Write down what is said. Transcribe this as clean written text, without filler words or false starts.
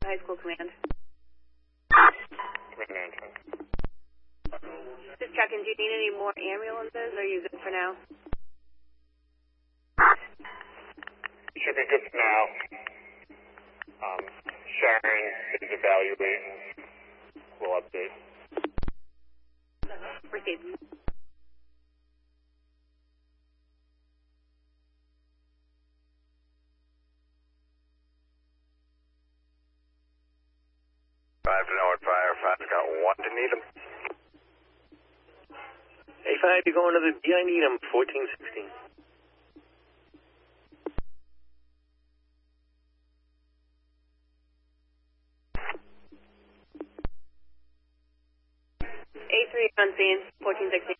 High School Command. Just checking, do you need any more ambulances, or are you good for now? Should be good for now. Sharon is evaluating. We'll update. Received. Five to Norwood Fire. 5's got 1 to Needham. A5, you're going to the DI Needham, 1416. A3 on scene, 1416.